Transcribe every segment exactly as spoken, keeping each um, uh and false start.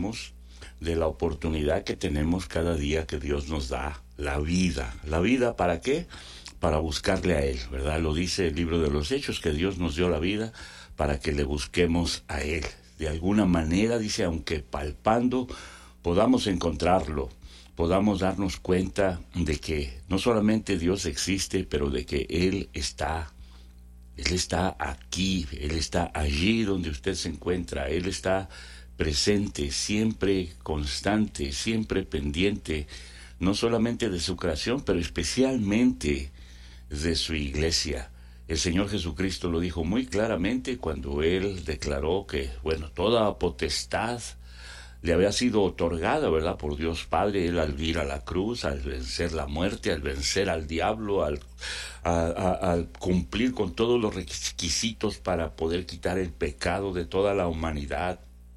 tenemos, de la oportunidad que tenemos cada día que Dios nos da, la vida. ¿La vida para qué? Para buscarle a Él, ¿verdad? Lo dice el libro de los Hechos, que Dios nos dio la vida para que le busquemos a Él. De alguna manera, dice, aunque palpando, podamos encontrarlo, podamos darnos cuenta de que no solamente Dios existe, pero de que Él está, Él está aquí, Él está allí donde usted se encuentra, Él está presente, siempre constante, siempre pendiente, no solamente de su creación, pero especialmente de su iglesia. El Señor Jesucristo lo dijo muy claramente cuando Él declaró que, bueno, toda potestad le había sido otorgada, ¿verdad?, por Dios Padre. Él al ir a la cruz, al vencer la muerte, al vencer al diablo, al, a, a, al cumplir con todos los requisitos para poder quitar el pecado de toda la humanidad.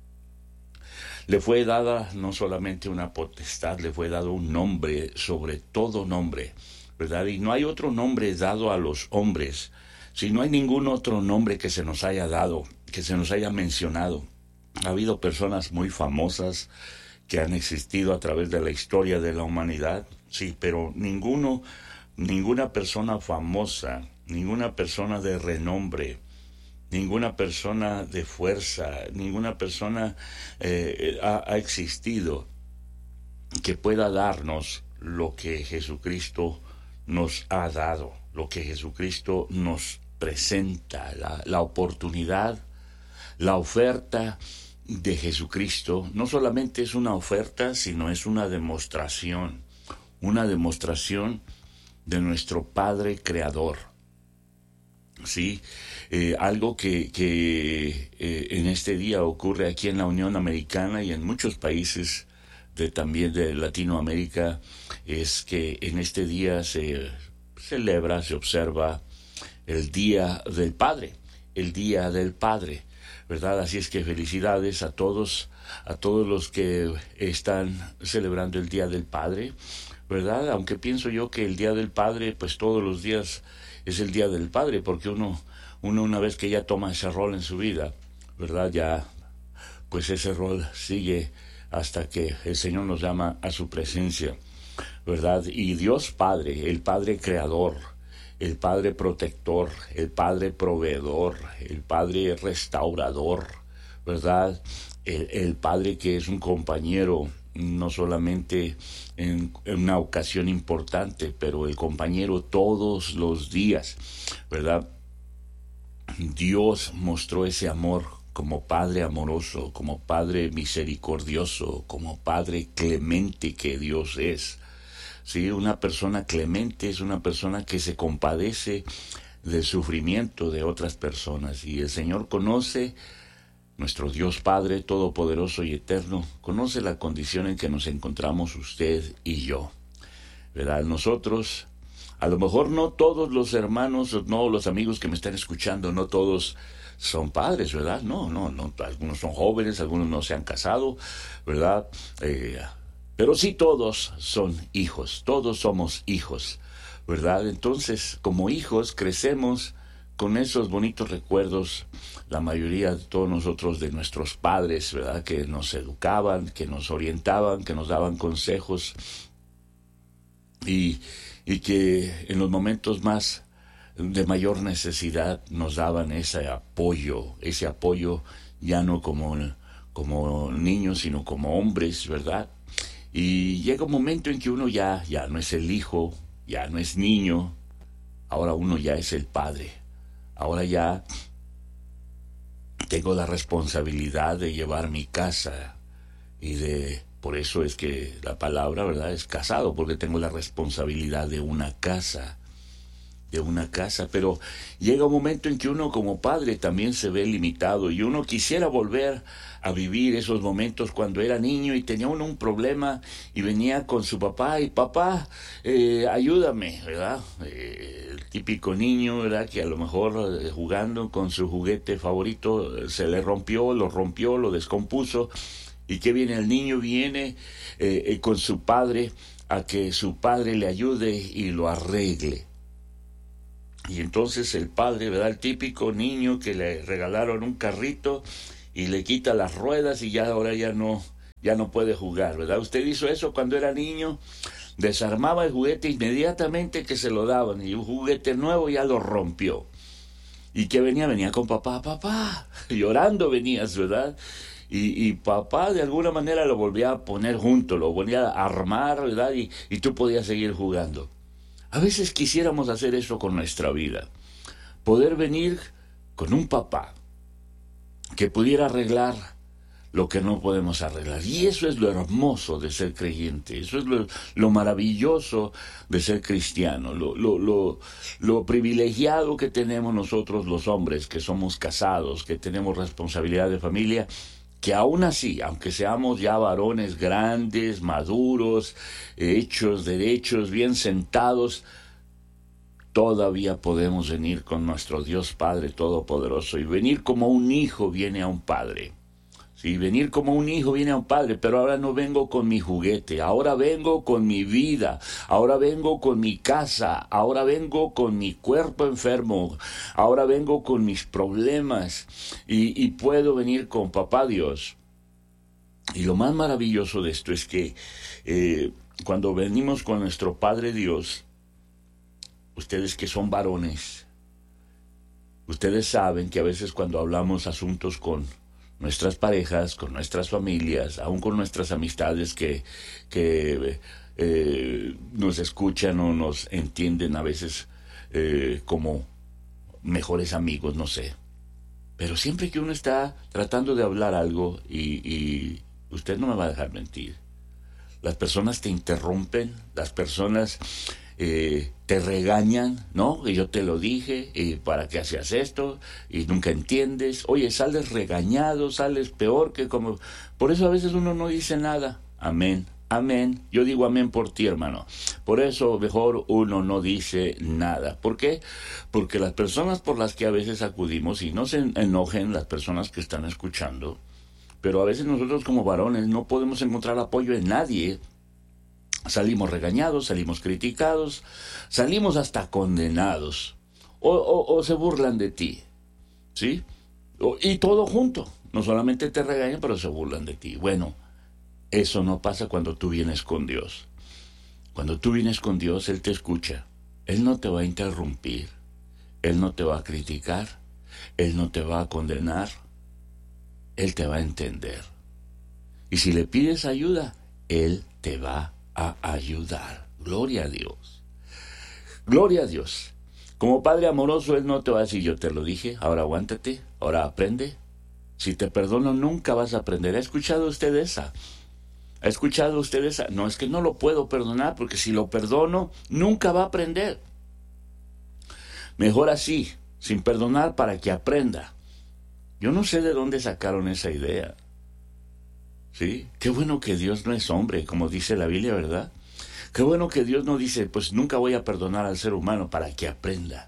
Le fue dada no solamente una potestad, le fue dado un nombre sobre todo nombre, ¿verdad? Y no hay otro nombre dado a los hombres, si no hay ningún otro nombre que se nos haya dado, que se nos haya mencionado. Ha habido personas muy famosas que han existido a través de la historia de la humanidad, sí, pero ninguno, ninguna persona famosa, ninguna persona de renombre, ninguna persona de fuerza, ninguna persona eh, ha, ha existido que pueda darnos lo que Jesucristo nos ha dado, lo que Jesucristo nos presenta, la, la oportunidad, la oferta de Jesucristo. No solamente es una oferta, sino es una demostración, una demostración de nuestro Padre Creador. Sí, eh, algo que, que eh, en este día ocurre aquí en la Unión Americana y en muchos países de, también de Latinoamérica, es que en este día se celebra, se observa el Día del Padre, el Día del Padre, ¿verdad? Así es que felicidades a todos, a todos los que están celebrando el Día del Padre, ¿verdad? Aunque pienso yo que el Día del Padre, pues todos los días es el Día del Padre, porque uno, uno una vez que ya toma ese rol en su vida, ¿verdad? Ya, pues ese rol sigue hasta que el Señor nos llama a su presencia, ¿verdad? Y Dios Padre, el Padre Creador, el Padre Protector, el Padre Proveedor, el Padre Restaurador, ¿verdad? El, el Padre que es un compañero, no solamente en, en una ocasión importante, pero el compañero todos los días, ¿verdad? Dios mostró ese amor como Padre amoroso, como Padre misericordioso, como Padre clemente que Dios es. Sí, una persona clemente es una persona que se compadece del sufrimiento de otras personas. Y el Señor conoce, nuestro Dios Padre Todopoderoso y Eterno, conoce la condición en que nos encontramos usted y yo, ¿verdad? Nosotros, a lo mejor no todos los hermanos, no los amigos que me están escuchando, no todos son padres, ¿verdad? No, no, no, algunos son jóvenes, algunos no se han casado, ¿verdad? Eh, pero sí todos son hijos, todos somos hijos, ¿verdad? Entonces, como hijos, crecemos con esos bonitos recuerdos, la mayoría de todos nosotros, de nuestros padres, ¿verdad? Que nos educaban, que nos orientaban, que nos daban consejos y, y que en los momentos más de mayor necesidad nos daban ese apoyo, ese apoyo ya no como, como niños, sino como hombres, ¿verdad? Y llega un momento en que uno ya, ya no es el hijo, ya no es niño, ahora uno ya es el padre. Ahora ya tengo la responsabilidad de llevar mi casa y de, por eso es que la palabra, ¿verdad?, es casado, porque tengo la responsabilidad de una casa, de una casa, pero llega un momento en que uno como padre también se ve limitado y uno quisiera volver a vivir esos momentos cuando era niño y tenía uno un problema y venía con su papá y papá, eh, ayúdame, ¿verdad? Eh, el típico niño, ¿verdad?, que a lo mejor eh, jugando con su juguete favorito eh, se le rompió, lo rompió, lo descompuso. ¿Y qué viene? El niño viene eh, eh, con su padre a que su padre le ayude y lo arregle. Y entonces el padre, ¿verdad?, el típico niño que le regalaron un carrito y le quita las ruedas y ya ahora ya no, ya no puede jugar, ¿verdad? Usted hizo eso cuando era niño, desarmaba el juguete inmediatamente que se lo daban y un juguete nuevo ya lo rompió. ¿Y qué venía? Venía con papá, papá, llorando venías, ¿verdad? Y, y papá de alguna manera lo volvía a poner junto, lo volvía a armar, ¿verdad? Y, y tú podías seguir jugando. A veces quisiéramos hacer eso con nuestra vida, poder venir con un papá que pudiera arreglar lo que no podemos arreglar. Y eso es lo hermoso de ser creyente, eso es lo, lo maravilloso de ser cristiano, lo, lo, lo, lo privilegiado que tenemos nosotros los hombres, que somos casados, que tenemos responsabilidad de familia, que aún así, aunque seamos ya varones grandes, maduros, hechos, derechos, bien sentados, todavía podemos venir con nuestro Dios Padre Todopoderoso y venir como un hijo viene a un padre. Sí, venir como un hijo viene a un padre, pero ahora no vengo con mi juguete, ahora vengo con mi vida, ahora vengo con mi casa, ahora vengo con mi cuerpo enfermo, ahora vengo con mis problemas y, y puedo venir con Papá Dios. Y lo más maravilloso de esto es que eh, cuando venimos con nuestro Padre Dios, ustedes que son varones, ustedes saben que a veces cuando hablamos asuntos con nuestras parejas, con nuestras familias, aún con nuestras amistades que, que eh, nos escuchan o nos entienden a veces eh, como mejores amigos, no sé. Pero siempre que uno está tratando de hablar algo, y, y usted no me va a dejar mentir, las personas te interrumpen, las personas eh, te regañan, ¿no? Y yo te lo dije, y ¿para qué hacías esto? Y nunca entiendes. Oye, sales regañado, sales peor que como... Por eso a veces uno no dice nada. Amén, amén. Yo digo amén por ti, hermano. Por eso mejor uno no dice nada. ¿Por qué? Porque las personas por las que a veces acudimos, y no se enojen las personas que están escuchando, pero a veces nosotros como varones no podemos encontrar apoyo en nadie. Salimos regañados, salimos criticados, salimos hasta condenados, o, o, o se burlan de ti, ¿sí? O, y todo junto, no solamente te regañan, pero se burlan de ti. Bueno, eso no pasa cuando tú vienes con Dios. Cuando tú vienes con Dios, Él te escucha, Él no te va a interrumpir, Él no te va a criticar, Él no te va a condenar, Él te va a entender. Y si le pides ayuda, Él te va a ayudar. Gloria a Dios. Gloria a Dios. Como Padre amoroso, Él no te va a decir, yo te lo dije, ahora aguántate, ahora aprende. Si te perdono, nunca vas a aprender. ¿Ha escuchado usted esa? ¿Ha escuchado usted esa? No, es que no lo puedo perdonar, porque si lo perdono, nunca va a aprender. Mejor así, sin perdonar para que aprenda. Yo no sé de dónde sacaron esa idea. ¿Sí? Qué bueno que Dios no es hombre, como dice la Biblia, ¿verdad? Qué bueno que Dios no dice, pues nunca voy a perdonar al ser humano para que aprenda.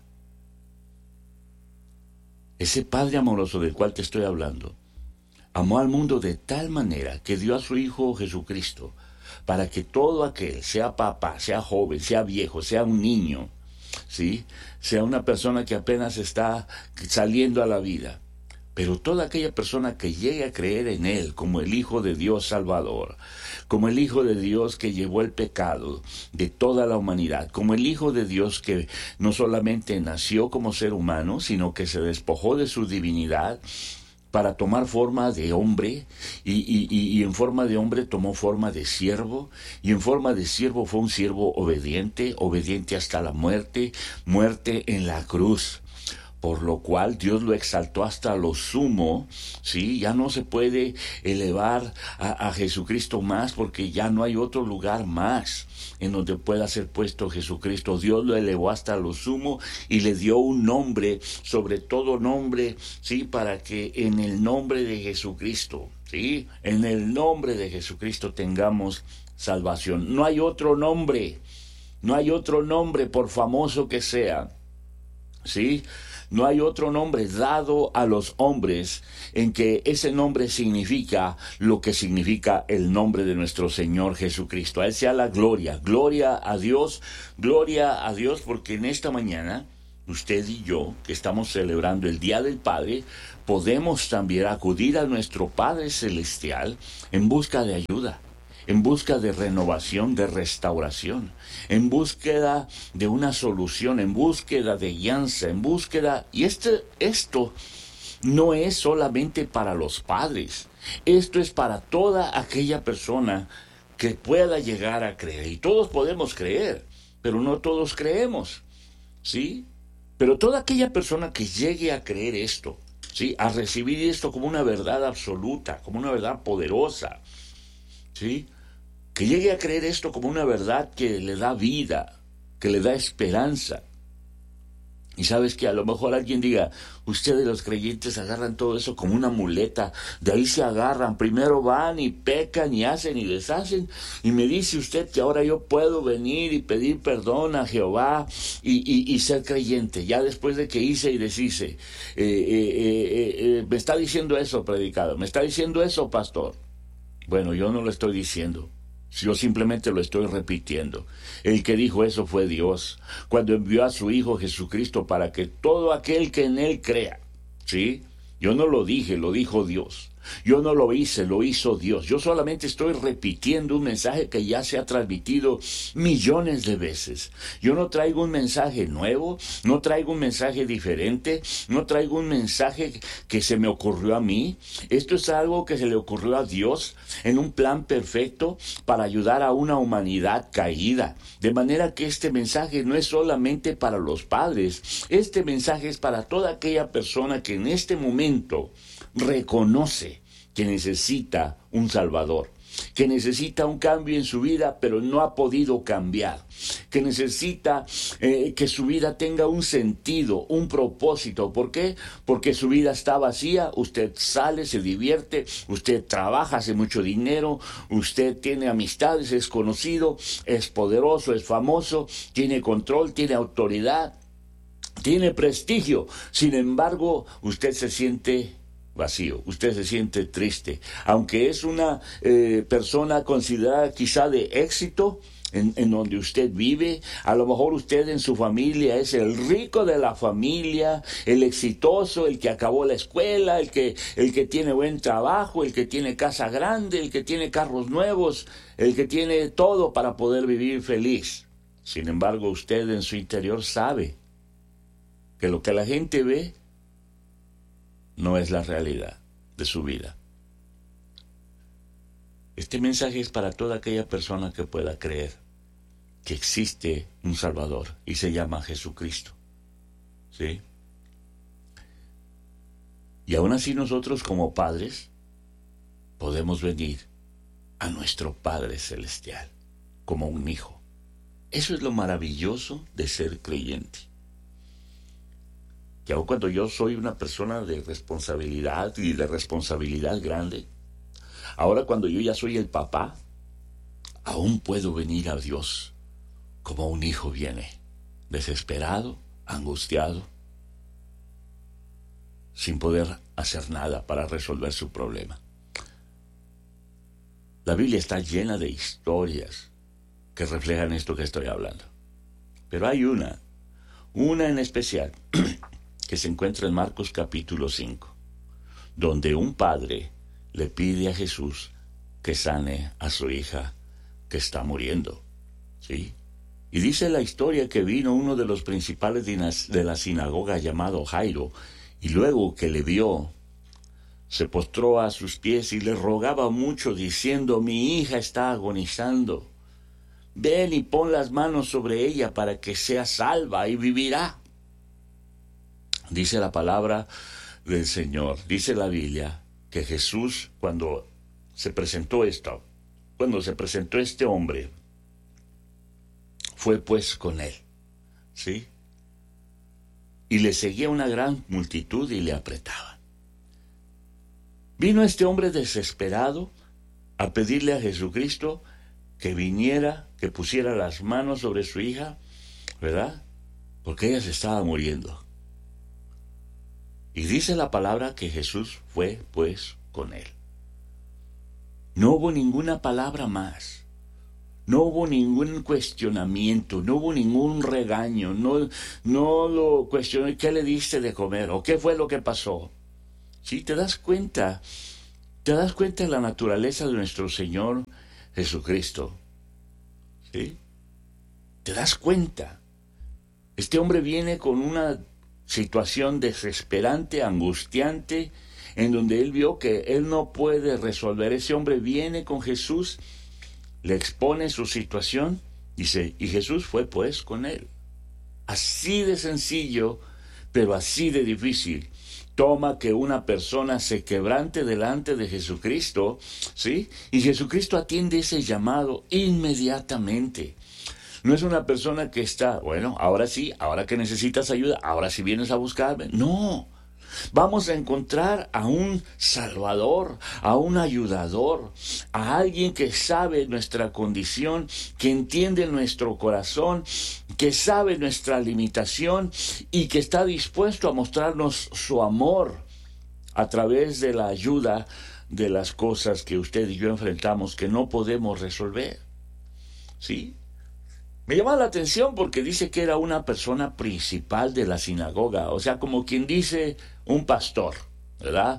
Ese Padre amoroso del cual te estoy hablando, amó al mundo de tal manera que dio a su Hijo Jesucristo para que todo aquel, sea papá, sea joven, sea viejo, sea un niño, ¿sí? Sea una persona que apenas está saliendo a la vida, pero toda aquella persona que llegue a creer en Él como el Hijo de Dios Salvador, como el Hijo de Dios que llevó el pecado de toda la humanidad, como el Hijo de Dios que no solamente nació como ser humano, sino que se despojó de su divinidad para tomar forma de hombre, y, y, y en forma de hombre tomó forma de siervo, y en forma de siervo fue un siervo obediente, obediente hasta la muerte, muerte en la cruz. Por lo cual Dios lo exaltó hasta lo sumo, ¿sí? Ya no se puede elevar a, a Jesucristo más, porque ya no hay otro lugar más en donde pueda ser puesto Jesucristo. Dios lo elevó hasta lo sumo y le dio un nombre, sobre todo nombre, ¿sí? Para que en el nombre de Jesucristo, ¿sí? En el nombre de Jesucristo tengamos salvación. No hay otro nombre, no hay otro nombre, por famoso que sea, ¿sí? No hay otro nombre dado a los hombres en que ese nombre significa lo que significa el nombre de nuestro Señor Jesucristo. A Él sea la gloria, gloria a Dios, gloria a Dios, porque en esta mañana usted y yo, que estamos celebrando el Día del Padre, podemos también acudir a nuestro Padre Celestial en busca de ayuda, en busca de renovación, de restauración, en búsqueda de una solución, en búsqueda de guianza, en búsqueda... Y este, esto no es solamente para los padres, esto es para toda aquella persona que pueda llegar a creer. Y todos podemos creer, pero no todos creemos, ¿sí? Pero toda aquella persona que llegue a creer esto, ¿sí?, a recibir esto como una verdad absoluta, como una verdad poderosa, ¿sí?, que llegue a creer esto como una verdad que le da vida, que le da esperanza. Y sabes que a lo mejor alguien diga, ustedes los creyentes agarran todo eso como una muleta, de ahí se agarran, primero van y pecan y hacen y deshacen, y me dice usted que ahora yo puedo venir y pedir perdón a Jehová y, y, y ser creyente, ya después de que hice y deshice. Eh, eh, eh, eh, me está diciendo eso, predicado, me está diciendo eso, pastor. Bueno, yo no lo estoy diciendo. Yo simplemente lo estoy repitiendo. El que dijo eso fue Dios, cuando envió a su Hijo Jesucristo para que todo aquel que en Él crea, ¿sí? Yo no lo dije, lo dijo Dios. Yo no lo hice, lo hizo Dios. Yo solamente estoy repitiendo un mensaje que ya se ha transmitido millones de veces. Yo no traigo un mensaje nuevo, no traigo un mensaje diferente, no traigo un mensaje que se me ocurrió a mí. Esto es algo que se le ocurrió a Dios en un plan perfecto para ayudar a una humanidad caída. De manera que este mensaje no es solamente para los padres, este mensaje es para toda aquella persona que en este momento reconoce que necesita un Salvador, que necesita un cambio en su vida, pero no ha podido cambiar, que necesita eh, que su vida tenga un sentido, un propósito. ¿Por qué? Porque su vida está vacía, usted sale, se divierte, usted trabaja, hace mucho dinero, usted tiene amistades, es conocido, es poderoso, es famoso, tiene control, tiene autoridad, tiene prestigio. Sin embargo, usted se siente vacío, usted se siente triste, aunque es una eh, persona considerada quizá de éxito en, en donde usted vive. A lo mejor usted en su familia es el rico de la familia, el exitoso, el que acabó la escuela, el que, el que tiene buen trabajo, el que tiene casa grande, el que tiene carros nuevos, el que tiene todo para poder vivir feliz. Sin embargo, usted en su interior sabe que lo que la gente ve no es la realidad de su vida. Este mensaje es para toda aquella persona que pueda creer que existe un Salvador y se llama Jesucristo, ¿sí? Y aún así nosotros como padres podemos venir a nuestro Padre Celestial como un hijo. Eso es lo maravilloso de ser creyente. Que aun cuando yo soy una persona de responsabilidad y de responsabilidad grande, ahora cuando yo ya soy el papá, aún puedo venir a Dios como un hijo viene, desesperado, angustiado, sin poder hacer nada para resolver su problema. La Biblia está llena de historias que reflejan esto que estoy hablando. Pero hay una, una en especial, que se encuentra en Marcos capítulo cinco, donde un padre le pide a Jesús que sane a su hija que está muriendo, ¿sí? Y dice la historia que vino uno de los principales de la sinagoga llamado Jairo, y luego que le vio, se postró a sus pies y le rogaba mucho, diciendo: mi hija está agonizando, ven y pon las manos sobre ella para que sea salva y vivirá. Dice la palabra del Señor, dice la Biblia, que Jesús, cuando se presentó esto, cuando se presentó este hombre, fue pues con él, ¿sí? Y le seguía una gran multitud y le apretaban. Vino este hombre desesperado a pedirle a Jesucristo que viniera, que pusiera las manos sobre su hija, ¿verdad? Porque ella se estaba muriendo. Y dice la palabra que Jesús fue pues con él. No hubo ninguna palabra más. No hubo ningún cuestionamiento, no hubo ningún regaño, no, no lo cuestioné, ¿qué le diste de comer? ¿O qué fue lo que pasó? ¿Sí? ¿Te das cuenta? ¿Te das cuenta de la naturaleza de nuestro Señor Jesucristo? ¿Sí? ¿Te das cuenta? Este hombre viene con una situación desesperante, angustiante, en donde él vio que él no puede resolver. Ese hombre viene con Jesús, le expone su situación, dice, y Jesús fue pues con él. Así de sencillo, pero así de difícil. Toma que una persona se quebrante delante de Jesucristo, ¿sí? Y Jesucristo atiende ese llamado inmediatamente. No es una persona que está, bueno, ahora sí, ahora que necesitas ayuda, ahora sí vienes a buscarme. No. Vamos a encontrar a un Salvador, a un ayudador, a alguien que sabe nuestra condición, que entiende nuestro corazón, que sabe nuestra limitación y que está dispuesto a mostrarnos su amor a través de la ayuda de las cosas que usted y yo enfrentamos que no podemos resolver. ¿Sí? Me llama la atención porque dice que era una persona principal de la sinagoga, o sea, como quien dice un pastor, ¿verdad?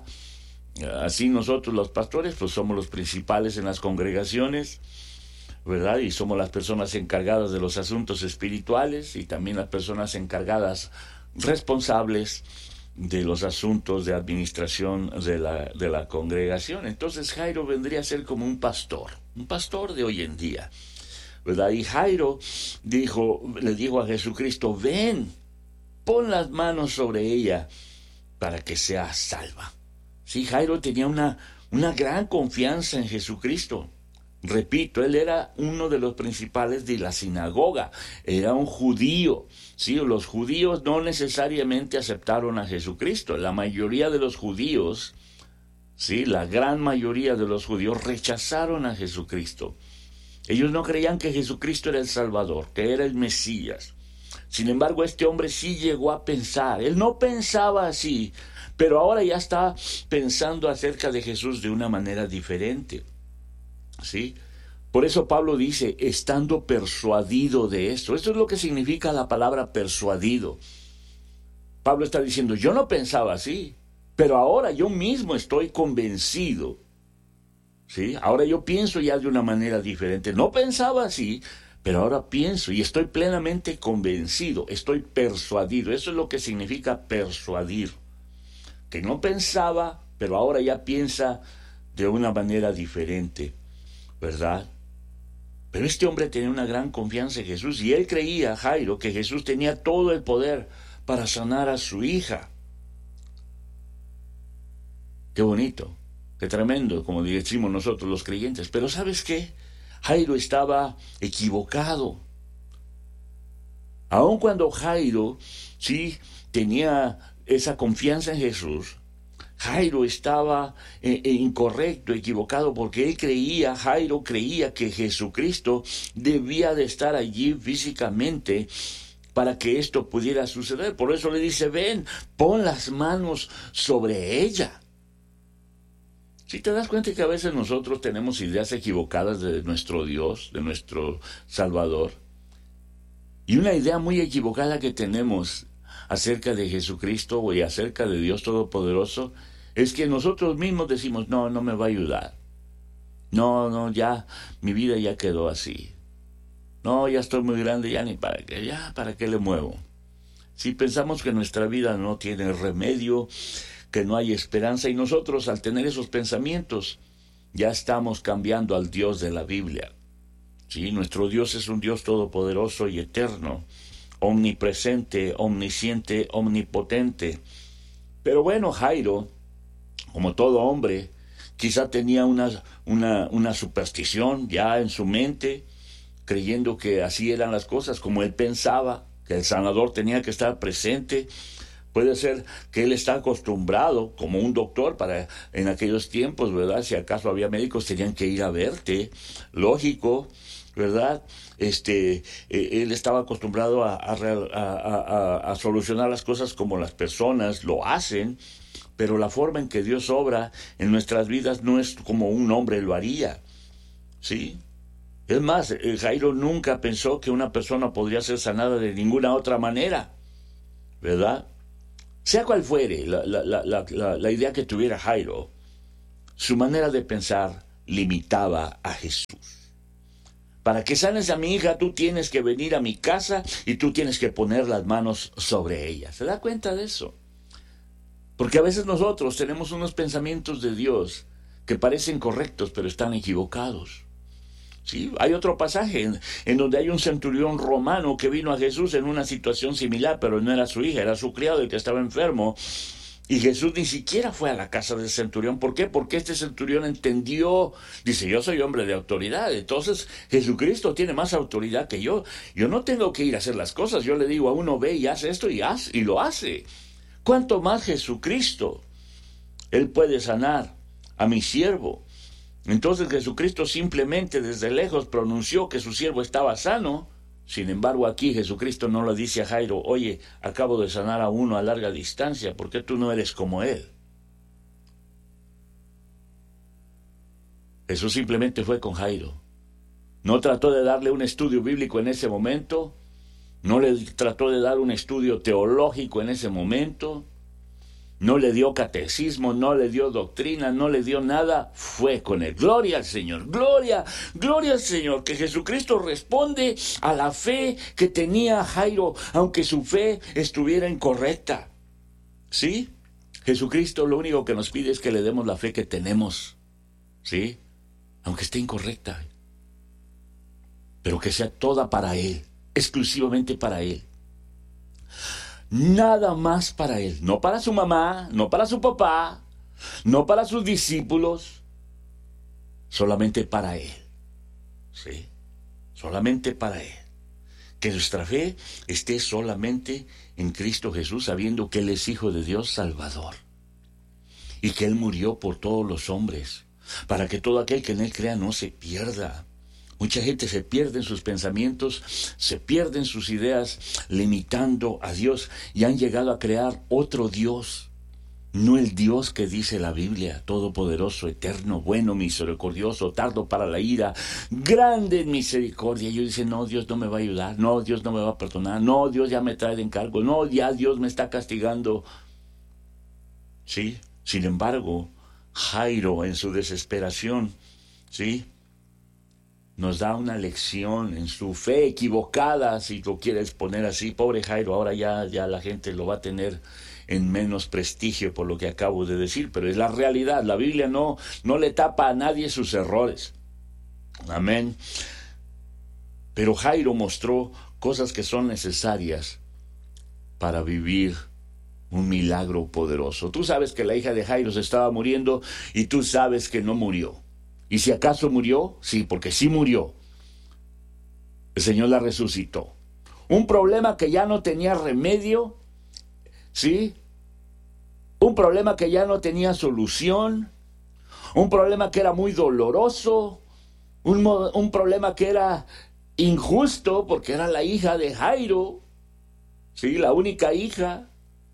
Así nosotros los pastores, pues somos los principales en las congregaciones, ¿verdad? Y somos las personas encargadas de los asuntos espirituales y también las personas encargadas, responsables de los asuntos de administración de la, de la congregación. Entonces Jairo vendría a ser como un pastor, un pastor de hoy en día, ¿verdad? Y Jairo dijo, le dijo a Jesucristo, ven, pon las manos sobre ella para que sea salva. Sí, Jairo tenía una, una gran confianza en Jesucristo. Repito, él era uno de los principales de la sinagoga, era un judío. Sí, los judíos no necesariamente aceptaron a Jesucristo. La mayoría de los judíos, sí, la gran mayoría de los judíos rechazaron a Jesucristo. Ellos no creían que Jesucristo era el Salvador, que era el Mesías. Sin embargo, este hombre sí llegó a pensar. Él no pensaba así, pero ahora ya está pensando acerca de Jesús de una manera diferente. ¿Sí? Por eso Pablo dice, estando persuadido de esto. Esto es lo que significa la palabra persuadido. Pablo está diciendo, yo no pensaba así, pero ahora yo mismo estoy convencido. ¿Sí? Ahora yo pienso ya de una manera diferente. No pensaba así, pero ahora pienso y estoy plenamente convencido, estoy persuadido. Eso es lo que significa persuadir. Que no pensaba, pero ahora ya piensa de una manera diferente, ¿verdad? Pero este hombre tenía una gran confianza en Jesús y él creía, Jairo, que Jesús tenía todo el poder para sanar a su hija. Qué bonito. Qué tremendo, como decimos nosotros los creyentes. Pero ¿sabes qué? Jairo estaba equivocado. Aun cuando Jairo sí tenía esa confianza en Jesús, Jairo estaba eh, eh, incorrecto, equivocado, porque él creía, Jairo creía que Jesucristo debía de estar allí físicamente para que esto pudiera suceder. Por eso le dice, ven, pon las manos sobre ella. Si te das cuenta que a veces nosotros tenemos ideas equivocadas de nuestro Dios, de nuestro Salvador, y una idea muy equivocada que tenemos acerca de Jesucristo y acerca de Dios Todopoderoso, es que nosotros mismos decimos, no, no me va a ayudar. No, no, ya, mi vida ya quedó así. No, ya estoy muy grande, ya ni para qué, ya, ¿para qué le muevo? Si pensamos que nuestra vida no tiene remedio, que no hay esperanza, y nosotros al tener esos pensamientos ya estamos cambiando al Dios de la Biblia. Sí, nuestro Dios es un Dios todopoderoso y eterno, omnipresente, omnisciente, omnipotente. Pero bueno, Jairo, como todo hombre, quizá tenía una, una, una superstición ya en su mente, creyendo que así eran las cosas, como él pensaba, que el sanador tenía que estar presente. Puede ser que él está acostumbrado, como un doctor, para en aquellos tiempos, ¿verdad? Si acaso había médicos, tenían que ir a verte, lógico, ¿verdad? Este, eh, él estaba acostumbrado a, a, a, a, a solucionar las cosas como las personas lo hacen, pero la forma en que Dios obra en nuestras vidas no es como un hombre lo haría, ¿sí? Es más, Jairo nunca pensó que una persona podría ser sanada de ninguna otra manera, ¿verdad? Sea cual fuere la, la, la, la, la idea que tuviera Jairo, su manera de pensar limitaba a Jesús. Para que sanes a mi hija, tú tienes que venir a mi casa y tú tienes que poner las manos sobre ella. ¿Se da cuenta de eso? Porque a veces nosotros tenemos unos pensamientos de Dios que parecen correctos, pero están equivocados. Sí, hay otro pasaje en, en donde hay un centurión romano que vino a Jesús en una situación similar, pero no era su hija, era su criado el que estaba enfermo. Y Jesús ni siquiera fue a la casa del centurión. ¿Por qué? Porque este centurión entendió, dice, yo soy hombre de autoridad, entonces Jesucristo tiene más autoridad que yo. Yo no tengo que ir a hacer las cosas, yo le digo a uno, ve y haz esto y haz, y lo hace. ¿Cuánto más Jesucristo? Él puede sanar a mi siervo. Entonces Jesucristo simplemente desde lejos pronunció que su siervo estaba sano. Sin embargo, aquí Jesucristo no le dice a Jairo, oye, acabo de sanar a uno a larga distancia, ¿por qué tú no eres como él? Jesús simplemente fue con Jairo. No trató de darle un estudio bíblico en ese momento, no le trató de dar un estudio teológico en ese momento, no le dio catecismo, no le dio doctrina, no le dio nada, fue con él. Gloria al Señor, gloria, gloria al Señor, que Jesucristo responde a la fe que tenía Jairo, aunque su fe estuviera incorrecta. ¿Sí? Jesucristo lo único que nos pide es que le demos la fe que tenemos, ¿sí? Aunque esté incorrecta, pero que sea toda para Él, exclusivamente para Él. Nada más para Él, no para su mamá, no para su papá, no para sus discípulos, solamente para Él, ¿sí? Solamente para Él. Que nuestra fe esté solamente en Cristo Jesús, sabiendo que Él es Hijo de Dios Salvador y que Él murió por todos los hombres, para que todo aquel que en Él crea no se pierda. Mucha gente se pierde en sus pensamientos, se pierde en sus ideas, limitando a Dios, y han llegado a crear otro Dios, no el Dios que dice la Biblia, todopoderoso, eterno, bueno, misericordioso, tardo para la ira, grande en misericordia. Y ellos dicen, no, Dios no me va a ayudar, no, Dios no me va a perdonar, no, Dios ya me trae de encargo, no, ya Dios me está castigando. ¿Sí? Sin embargo, Jairo en su desesperación, ¿sí?, nos da una lección en su fe equivocada, si lo quieres poner así. Pobre Jairo, ahora ya, ya la gente lo va a tener en menos prestigio por lo que acabo de decir, pero es la realidad. La Biblia no, no le tapa a nadie sus errores. Amén. Pero Jairo mostró cosas que son necesarias para vivir un milagro poderoso. Tú sabes que la hija de Jairo se estaba muriendo y tú sabes que no murió. ¿Y si acaso murió? Sí, porque sí murió. El Señor la resucitó. Un problema que ya no tenía remedio, ¿sí? Un problema que ya no tenía solución. Un problema que era muy doloroso. Un, un problema que era injusto porque era la hija de Jairo, ¿sí? La única hija.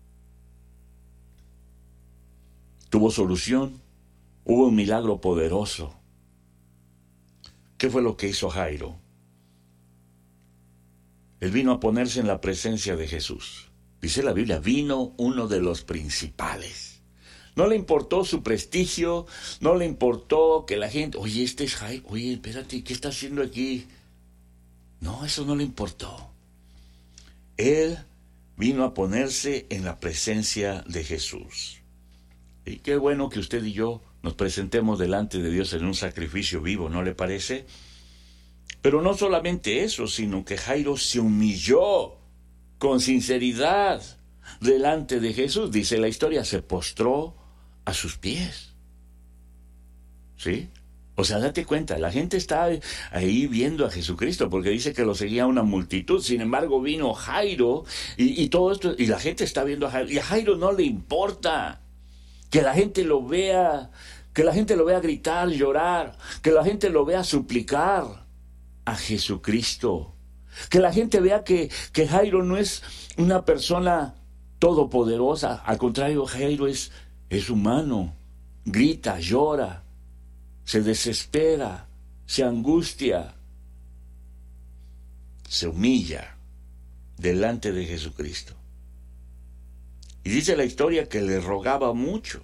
Tuvo solución. Hubo un milagro poderoso. ¿Qué fue lo que hizo Jairo? Él vino a ponerse en la presencia de Jesús. Dice la Biblia, vino uno de los principales. No le importó su prestigio, no le importó que la gente, oye, este es Jairo, oye, espérate, ¿qué está haciendo aquí? No, eso no le importó. Él vino a ponerse en la presencia de Jesús. Y qué bueno que usted y yo nos presentemos delante de Dios en un sacrificio vivo, ¿no le parece? Pero no solamente eso, sino que Jairo se humilló con sinceridad delante de Jesús. Dice la historia, se postró a sus pies. ¿Sí? O sea, date cuenta, la gente está ahí viendo a Jesucristo porque dice que lo seguía una multitud. Sin embargo, vino Jairo y, y todo esto, y la gente está viendo a Jairo. Y a Jairo no le importa que la gente lo vea, que la gente lo vea gritar, llorar, que la gente lo vea suplicar a Jesucristo, que la gente vea que, que Jairo no es una persona todopoderosa, al contrario, Jairo es, es humano, grita, llora, se desespera, se angustia, se humilla delante de Jesucristo. Y dice la historia que le rogaba mucho.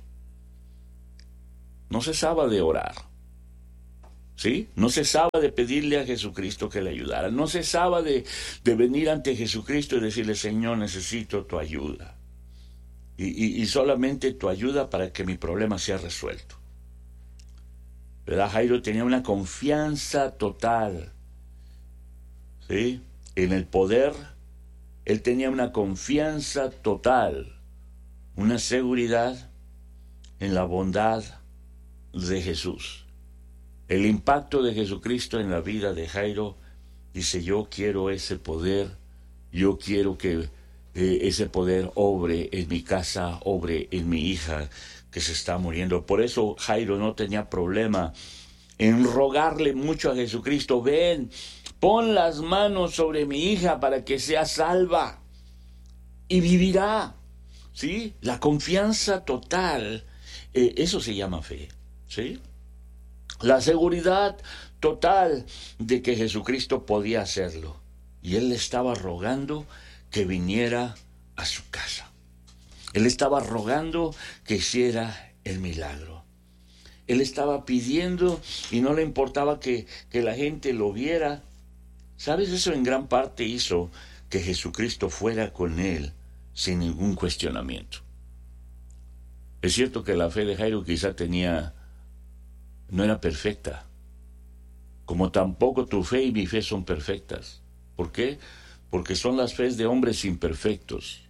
No cesaba de orar. ¿Sí? No cesaba de pedirle a Jesucristo que le ayudara. No cesaba de, de venir ante Jesucristo y decirle: Señor, necesito tu ayuda. Y, y, y solamente tu ayuda para que mi problema sea resuelto. ¿Verdad? Jairo tenía una confianza total, ¿sí?, en el poder. Él tenía una confianza total, una seguridad en la bondad de Jesús. El impacto de Jesucristo en la vida de Jairo, dice: yo quiero ese poder, yo quiero que eh, ese poder obre en mi casa, obre en mi hija que se está muriendo. Por eso Jairo no tenía problema en rogarle mucho a Jesucristo: ven, pon las manos sobre mi hija para que sea salva y vivirá. ¿Sí? La confianza total, eh, eso se llama fe. ¿Sí? La seguridad total de que Jesucristo podía hacerlo. Y él le estaba rogando que viniera a su casa. Él estaba rogando que hiciera el milagro. Él estaba pidiendo y no le importaba que, que la gente lo viera. ¿Sabes? Eso en gran parte hizo que Jesucristo fuera con él sin ningún cuestionamiento. Es cierto que la fe de Jairo quizá tenía, no era perfecta, como tampoco tu fe y mi fe son perfectas. ¿Por qué? Porque son las fees de hombres imperfectos.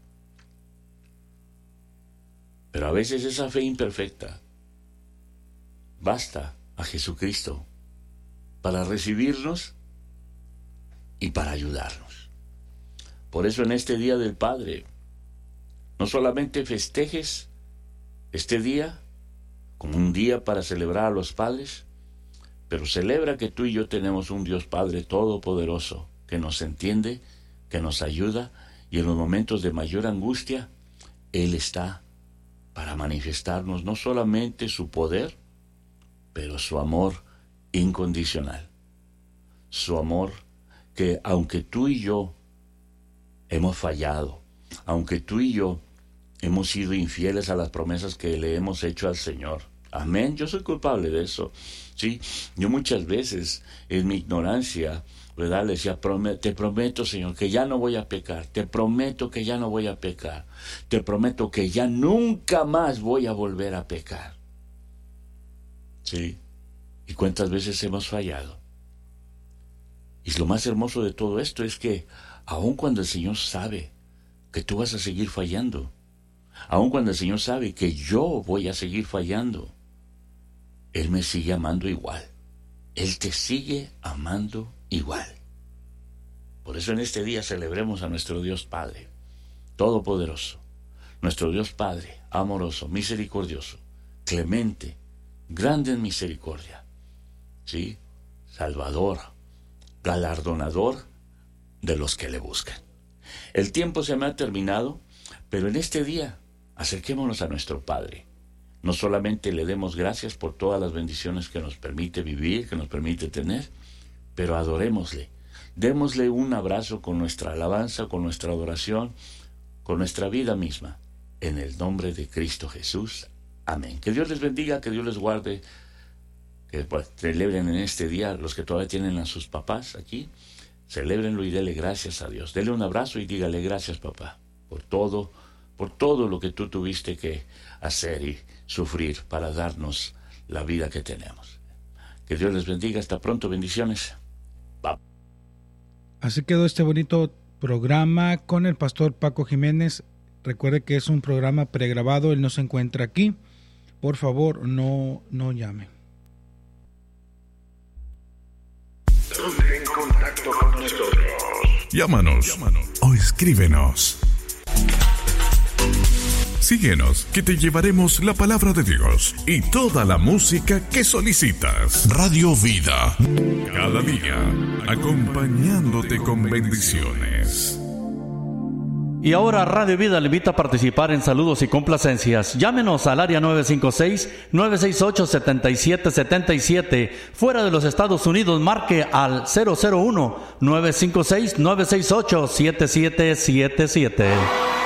Pero a veces esa fe imperfecta basta a Jesucristo para recibirnos y para ayudarnos. Por eso en este Día del Padre, no solamente festejes este día como un día para celebrar a los padres, pero celebra que tú y yo tenemos un Dios Padre todopoderoso, que nos entiende, que nos ayuda, y en los momentos de mayor angustia, Él está para manifestarnos no solamente su poder, pero su amor incondicional. Su amor que, aunque tú y yo hemos fallado, aunque tú y yo hemos sido infieles a las promesas que le hemos hecho al Señor. Amén, yo soy culpable de eso. Sí, yo muchas veces en mi ignorancia, ¿verdad?, le decía: te prometo, Señor, que ya no voy a pecar. Te prometo que ya no voy a pecar. Te prometo que ya nunca más voy a volver a pecar. Sí, ¿y cuántas veces hemos fallado? Y lo más hermoso de todo esto es que aun cuando el Señor sabe que tú vas a seguir fallando, aun cuando el Señor sabe que yo voy a seguir fallando, Él me sigue amando igual. Él te sigue amando igual. Por eso en este día celebremos a nuestro Dios Padre Todopoderoso, nuestro Dios Padre amoroso, misericordioso, clemente, grande en misericordia, ¿sí?, salvador, galardonador de los que le buscan. El tiempo se me ha terminado, pero en este día acerquémonos a nuestro Padre. No solamente le demos gracias por todas las bendiciones que nos permite vivir, que nos permite tener, pero adorémosle. Démosle un abrazo con nuestra alabanza, con nuestra adoración, con nuestra vida misma. En el nombre de Cristo Jesús. Amén. Que Dios les bendiga, que Dios les guarde, que pues, celebren en este día los que todavía tienen a sus papás aquí. Celébrenlo y dele gracias a Dios. Dele un abrazo y dígale: gracias, papá, por todo, por todo lo que tú tuviste que hacer y sufrir para darnos la vida que tenemos. Que Dios les bendiga. Hasta pronto. Bendiciones. Bye. Así quedó este bonito programa con el pastor Paco Jiménez. Recuerde que es un programa pregrabado, él no se encuentra aquí. Por favor, no, no llame. Ponte en contacto con nosotros. Llámanos, Llámanos o escríbenos. Síguenos, que te llevaremos la palabra de Dios y toda la música que solicitas. Radio Vida, cada día, acompañándote con bendiciones. Y ahora Radio Vida le invita a participar en saludos y complacencias. Llámenos al área nueve cinco seis, nueve seis ocho, siete siete siete siete. Fuera de los Estados Unidos, marque al cero cero uno, nueve cinco seis, nueve seis ocho, siete siete siete siete.